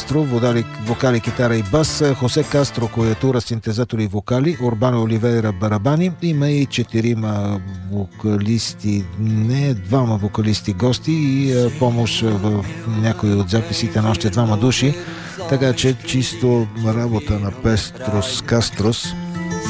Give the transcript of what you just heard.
Кастро, вокали, китара и бас, Хосе Кастро, клавиатура, синтезатори и вокали, Урбано Оливейра, барабани. Има и 4 вокалисти, двама вокалисти гости и помощ в някои от записите на още 2 души. Така че чисто работа на Пестрос Кастрос.